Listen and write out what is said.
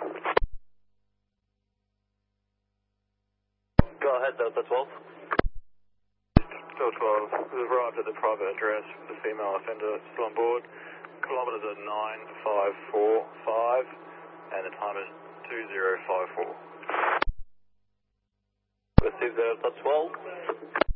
Go ahead, Delta 12. Delta 12, we've arrived at the private address. The female offender still on board. Kilometres are 9545 and the time is 2054. Received Delta 12.